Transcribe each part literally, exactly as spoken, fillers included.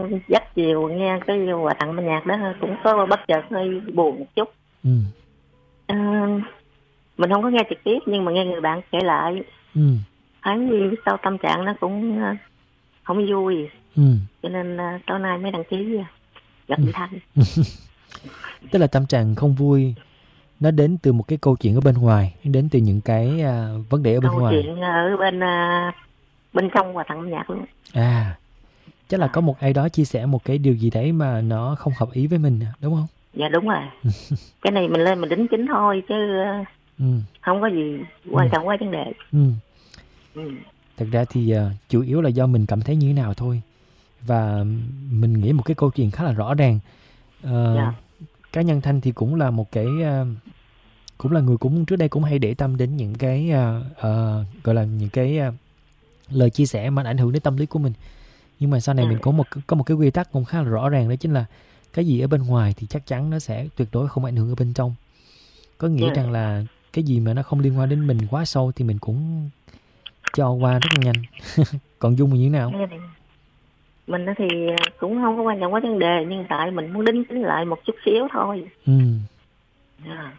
dắt chiều nghe cái quà tặng bên nhạc đó cũng có bất chợt hơi buồn một chút. Ừ. À, mình không có nghe trực tiếp nhưng mà nghe người bạn kể lại. Ừ. Thấy sau tâm trạng nó cũng không vui. Ừ. Cho nên uh, tối nay mới đăng ký gặp ừ. chị Thanh. Tức là tâm trạng không vui nó đến từ một cái câu chuyện ở bên ngoài, đến từ những cái uh, vấn đề ở bên câu ngoài. Câu chuyện ở bên uh, bên trong quà tặng âm nhạc luôn. À, chắc là có một ai đó chia sẻ một cái điều gì đấy mà nó không hợp ý với mình, đúng không? Dạ đúng rồi. Cái này mình lên mình đính chính thôi chứ uh, ừ. không có gì quan trọng quá vấn đề. Ừ. Ừ. Thật ra thì uh, chủ yếu là do mình cảm thấy như thế nào thôi. Và mình nghĩ một cái câu chuyện khá là rõ ràng. Uh, dạ. Cá nhân Thanh thì cũng là một cái uh, cũng là người cũng trước đây cũng hay để tâm đến những cái uh, uh, gọi là những cái uh, lời chia sẻ mà ảnh hưởng đến tâm lý của mình. Nhưng mà sau này ừ. mình có một có một cái quy tắc cũng khá là rõ ràng, đó chính là cái gì ở bên ngoài thì chắc chắn nó sẽ tuyệt đối không ảnh hưởng ở bên trong. Có nghĩa ừ. rằng là cái gì mà nó không liên quan đến mình quá sâu thì mình cũng cho qua rất là nhanh. Còn Dung thì như thế nào? Mình thì cũng không có quan trọng quá vấn đề, nhưng tại mình muốn đính chính lại một chút xíu thôi. Ừ. À.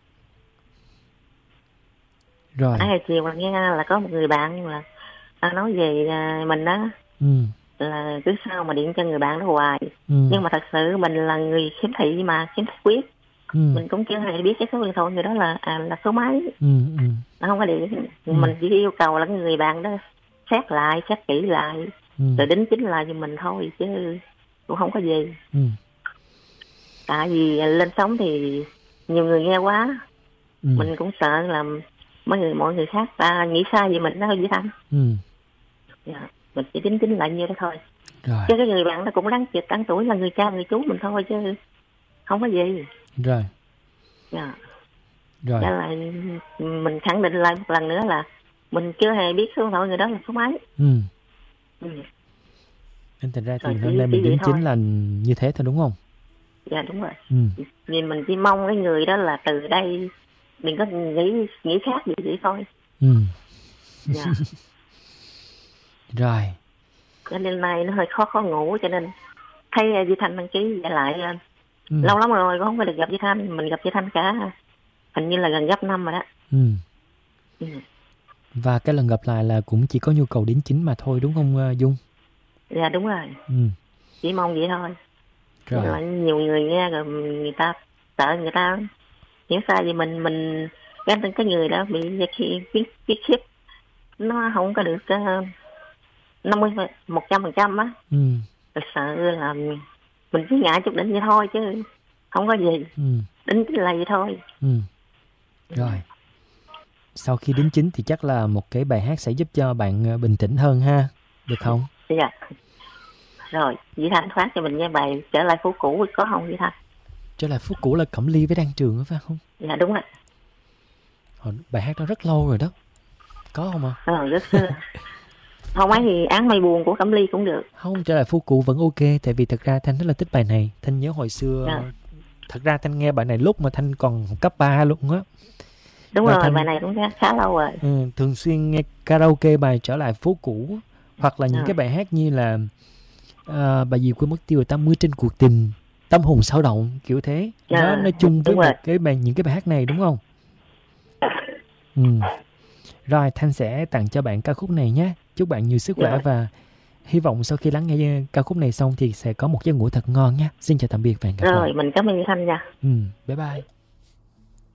Rồi. Ngày chiều mà nghe là có một người bạn là nói về mình đó. Ừ. Là cứ sao mà điện cho người bạn đó hoài. Ừ. Nhưng mà thật sự mình là người khiếm thị mà, khiếm thị quyết. Ừ. Mình cũng chưa hề biết cái số điện thoại người đó là à, là số mấy. Ừ. Ừ. Nó không có điện. Ừ. Mình chỉ yêu cầu là người bạn đó xét lại, xét kỹ lại. Ừ. Rồi đính chính lại cho mình thôi chứ cũng không có gì. Ừ. Tại vì lên sóng thì nhiều người nghe quá. Ừ. Mình cũng sợ là mấy người mọi người khác ta nghĩ sai về mình đó thôi Duy Thanh. Ừ. Dạ. Mình chỉ đính chính lại như đó thôi. Rồi. Chứ cái người bạn đó cũng đáng chịu đáng tuổi là người cha người chú mình thôi chứ không có gì. Rồi. Dạ. Rồi. Đó là mình khẳng định lại một lần nữa là mình chưa hề biết số điện thoại người đó là số mấy. Ừ. Ừ. Nên thành ra thì rồi, hôm nay mình đính chính là như thế thôi đúng không? Dạ đúng rồi. Ừ. Vì mình chỉ mong cái người đó là từ đây đừng có nghĩ nghĩ khác gì vậy thôi. Ừ. Dạ. Rồi. Cho nên nay nó hơi khó khó ngủ cho nên thấy Duy Thanh đăng ký lại lại ừ. lâu lắm rồi cũng không có được gặp Duy Thanh, mình gặp Duy Thanh cả hình như là gần gấp năm rồi đó. Ừ. Ừ. Và cái lần gặp lại là cũng chỉ có nhu cầu đính chính mà thôi đúng không Dung? Dạ đúng rồi. Ừ. Chỉ mong vậy thôi. Rồi. Nhiều người nghe rồi người ta sợ người ta hiểu sai vì mình mình cái cái người đó bị khi biết biết khiếp nó không có được uh, năm mươi một trăm phần trăm á. Ừ. Rồi sợ là mình cứ ngại chút đỉnh vậy thôi chứ không có gì. Ừ. Đính chính là vậy thôi. Ừ. Rồi. Sau khi đính chính thì chắc là một cái bài hát sẽ giúp cho bạn bình tĩnh hơn ha, được không? Dạ. Rồi, Duy Thanh phát cho mình nghe bài Trở Lại Phố Cũ có không Duy Thanh? Trở Lại Phố Cũ là Cẩm Ly với Đan Trường đó phải không? Dạ đúng rồi. Hồi, bài hát đó rất lâu rồi đó. Có không ạ? À? Ờ, rất xưa. Không ấy thì Án Mây Buồn của Cẩm Ly cũng được. Không, Trở Lại Phố Cũ vẫn ok. Tại vì thật ra Thanh rất là thích bài này. Thanh nhớ hồi xưa dạ. Thật ra Thanh nghe bài này lúc mà Thanh còn cấp ba luôn á. Đúng và rồi, Thanh, bài này cũng khá, khá lâu rồi. Ừ, thường xuyên nghe karaoke bài Trở Lại Phố Cũ. Hoặc là những à. cái bài hát như là uh, bài gì quên mất tiêu rồi ta, Mưa Trên Cuộc Tình, Tâm Hồn Sao Động, kiểu thế. À, nó nói chung với một cái bài, những cái bài hát này đúng không? Ừ. Rồi Thanh sẽ tặng cho bạn ca khúc này nhé. Chúc bạn nhiều sức khỏe yeah. và hy vọng sau khi lắng nghe ca khúc này xong thì sẽ có một giấc ngủ thật ngon nhé. Xin chào tạm biệt và hẹn gặp lại. Rồi mình cảm ơn Thanh nha. Ừ, bye bye.